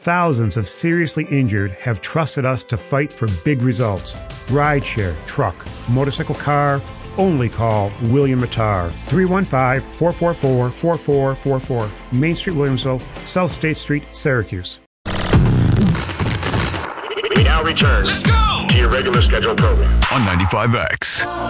Thousands of seriously injured have trusted us to fight for big results. Rideshare, truck, motorcycle, car, only call William Matar. 315-444-4444. Main Street, Williamsville, South State Street, Syracuse. We now return to your regular scheduled program on 95X.